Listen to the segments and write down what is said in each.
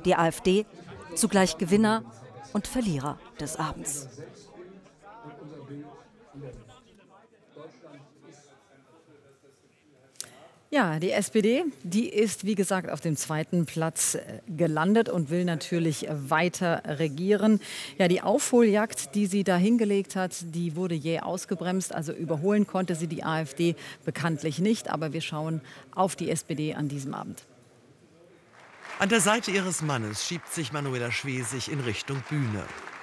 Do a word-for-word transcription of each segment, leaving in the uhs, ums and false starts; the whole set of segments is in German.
Die AfD zugleich Gewinner und Verlierer des Abends. Ja, die S P D, die ist, wie gesagt, auf dem zweiten Platz gelandet und will natürlich weiter regieren. Ja, die Aufholjagd, die sie da hingelegt hat, die wurde jäh ausgebremst. Also überholen konnte sie die AfD bekanntlich nicht. Aber wir schauen auf die S P D an diesem Abend. An der Seite ihres Mannes schiebt sich Manuela Schwesig in Richtung Bühne.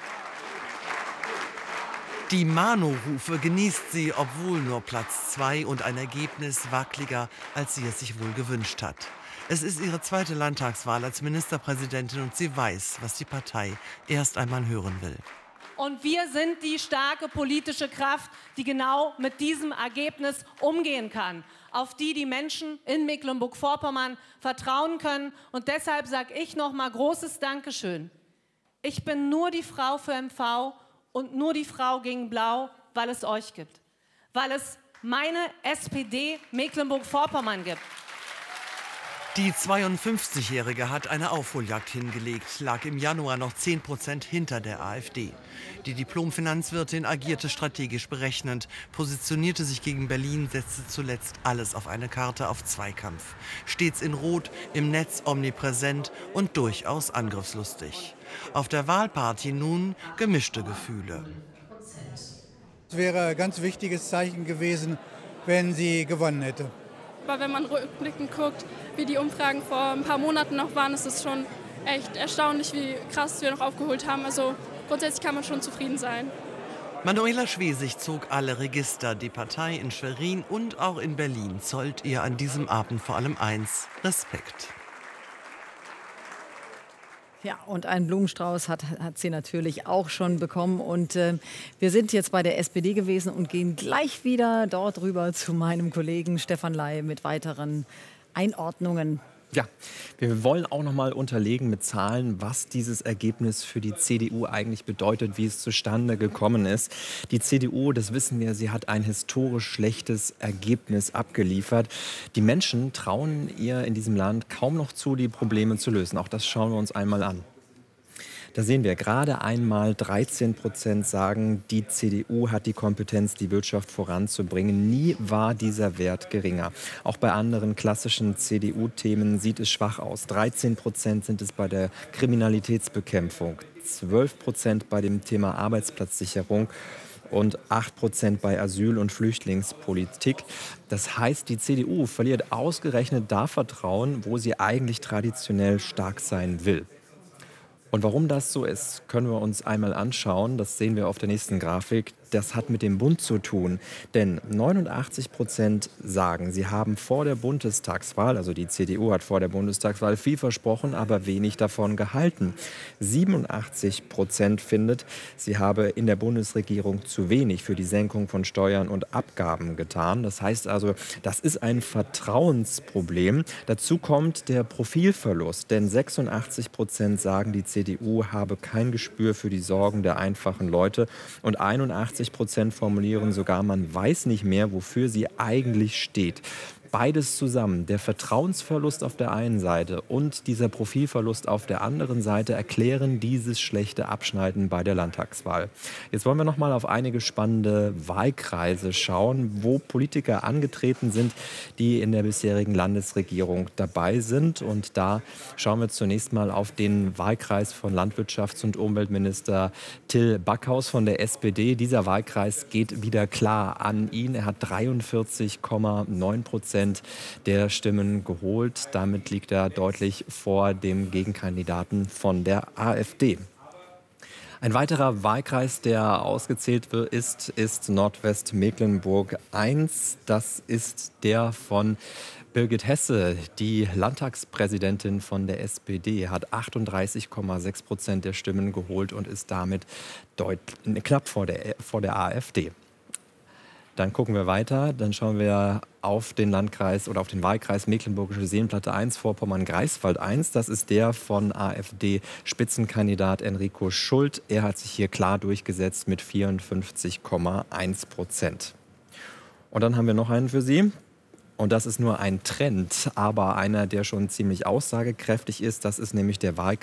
Die Mano-Rufe genießt sie, obwohl nur Platz zwei und ein Ergebnis wackeliger, als sie es sich wohl gewünscht hat. Es ist ihre zweite Landtagswahl als Ministerpräsidentin und sie weiß, was die Partei erst einmal hören will. Und wir sind die starke politische Kraft, die genau mit diesem Ergebnis umgehen kann, auf die die Menschen in Mecklenburg-Vorpommern vertrauen können. Und deshalb sage ich noch mal großes Dankeschön. Ich bin nur die Frau für M V und nur die Frau gegen Blau, weil es euch gibt. Weil es meine S P D Mecklenburg-Vorpommern gibt. Die zweiundfünfzigjährige hat eine Aufholjagd hingelegt, lag im Januar noch zehn Prozent hinter der AfD. Die Diplom-Finanzwirtin agierte strategisch berechnend, positionierte sich gegen Berlin, setzte zuletzt alles auf eine Karte auf Zweikampf. Stets in Rot, im Netz omnipräsent und durchaus angriffslustig. Auf der Wahlparty nun gemischte Gefühle. Es wäre ein ganz wichtiges Zeichen gewesen, wenn sie gewonnen hätte. Aber wenn man rückblickend guckt, wie die Umfragen vor ein paar Monaten noch waren, ist es schon echt erstaunlich, wie krass wir noch aufgeholt haben. Also grundsätzlich kann man schon zufrieden sein. Manuela Schwesig zog alle Register. Die Partei in Schwerin und auch in Berlin zollt ihr an diesem Abend vor allem eins: Respekt. Ja, und einen Blumenstrauß hat, hat sie natürlich auch schon bekommen. Und äh, wir sind jetzt bei der S P D gewesen und gehen gleich wieder dort rüber zu meinem Kollegen Stefan Ley mit weiteren Einordnungen. Ja, wir wollen auch noch mal unterlegen mit Zahlen, was dieses Ergebnis für die C D U eigentlich bedeutet, wie es zustande gekommen ist. Die C D U, das wissen wir, sie hat ein historisch schlechtes Ergebnis abgeliefert. Die Menschen trauen ihr in diesem Land kaum noch zu, die Probleme zu lösen. Auch das schauen wir uns einmal an. Da sehen wir gerade einmal dreizehn Prozent sagen, die C D U hat die Kompetenz, die Wirtschaft voranzubringen. Nie war dieser Wert geringer. Auch bei anderen klassischen C D U-Themen sieht es schwach aus. dreizehn Prozent sind es bei der Kriminalitätsbekämpfung, zwölf Prozent bei dem Thema Arbeitsplatzsicherung und acht Prozent bei Asyl- und Flüchtlingspolitik. Das heißt, die C D U verliert ausgerechnet da Vertrauen, wo sie eigentlich traditionell stark sein will. Und warum das so ist, können wir uns einmal anschauen. Das sehen wir auf der nächsten Grafik. Das hat mit dem Bund zu tun. Denn neunundachtzig Prozent sagen, sie haben vor der Bundestagswahl, also die C D U hat vor der Bundestagswahl viel versprochen, aber wenig davon gehalten. siebenundachtzig Prozent findet, sie habe in der Bundesregierung zu wenig für die Senkung von Steuern und Abgaben getan. Das heißt also, das ist ein Vertrauensproblem. Dazu kommt der Profilverlust. Denn sechsundachtzig Prozent sagen, die C D U habe kein Gespür für die Sorgen der einfachen Leute. Und einundachtzig Prozent formulieren sogar, man weiß nicht mehr, wofür sie eigentlich steht. Beides zusammen, der Vertrauensverlust auf der einen Seite und dieser Profilverlust auf der anderen Seite, erklären dieses schlechte Abschneiden bei der Landtagswahl. Jetzt wollen wir noch mal auf einige spannende Wahlkreise schauen, wo Politiker angetreten sind, die in der bisherigen Landesregierung dabei sind. Und da schauen wir zunächst mal auf den Wahlkreis von Landwirtschafts- und Umweltminister Till Backhaus von der S P D. Dieser Wahlkreis geht wieder klar an ihn. Er hat dreiundvierzig Komma neun Prozent der Stimmen geholt. Damit liegt er deutlich vor dem Gegenkandidaten von der AfD. Ein weiterer Wahlkreis, der ausgezählt ist, ist Nordwestmecklenburg eins. Das ist der von Birgit Hesse, die Landtagspräsidentin von der S P D, hat achtunddreißig Komma sechs Prozent der Stimmen geholt und ist damit deutlich, knapp vor der, vor der AfD. Dann gucken wir weiter, dann schauen wir auf den Landkreis oder auf den Wahlkreis Mecklenburgische Seenplatte eins, Vorpommern-Greifswald eins. Das ist der von AfD-Spitzenkandidat Enrico Schult. Er hat sich hier klar durchgesetzt mit vierundfünfzig Komma eins Prozent. Und dann haben wir noch einen für Sie. Und das ist nur ein Trend, aber einer, der schon ziemlich aussagekräftig ist. Das ist nämlich der Wahlkreis